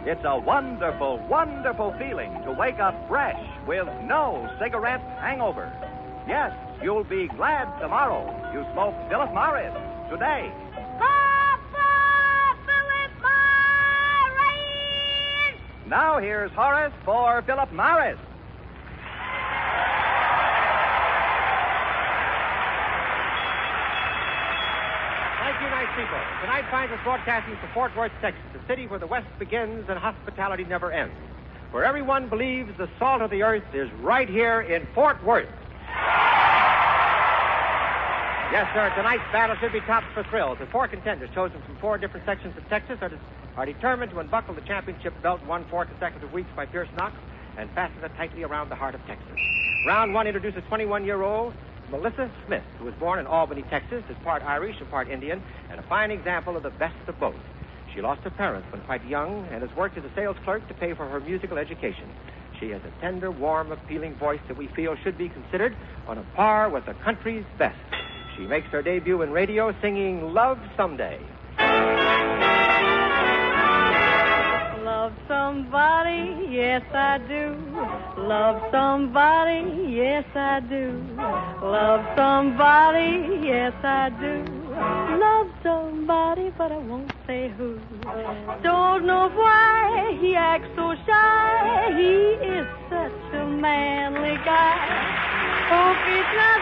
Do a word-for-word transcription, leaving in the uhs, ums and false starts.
It's a wonderful, wonderful feeling to wake up fresh with no cigarette hangover. Yes, you'll be glad tomorrow you smoked Philip Morris today. Papa, Philip Morris! Now here's Horace for Philip Morris. Thank you, nice people. Tonight finds us broadcasting from Fort Worth, Texas, the city where the West begins and hospitality never ends, where everyone believes the salt of the earth is right here in Fort Worth. Yes, sir, tonight's battle should be tops for thrills. The four contenders chosen from four different sections of Texas are, are determined to unbuckle the championship belt won four consecutive weeks by Pierce Knox and fasten it tightly around the heart of Texas. Round one introduces twenty-one-year-old Melissa Smith, who was born in Albany, Texas, is part Irish and part Indian, and a fine example of the best of both. She lost her parents when quite young and has worked as a sales clerk to pay for her musical education. She has a tender, warm, appealing voice that we feel should be considered on a par with the country's best. She makes her debut in radio singing Love Someday. Love somebody, yes I do. Love somebody, yes I do. Love somebody, yes I do. Love somebody, but I won't say who. Don't know why he acts so shy. He is such a manly guy. Hope he's not